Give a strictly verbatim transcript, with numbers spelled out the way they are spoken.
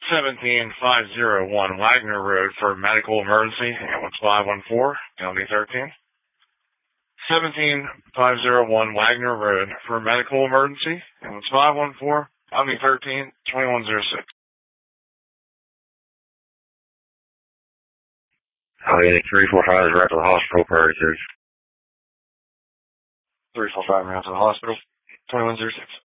seventeen five oh one Wagner Road for medical emergency, ambulance five one four, county thirteen. seventeen five oh one Wagner Road for medical emergency, ambulance five one four, county thirteen, twenty-one oh six. Holiday three four five is right to the hospital, priority two. three four five round to the hospital, twenty-one oh six.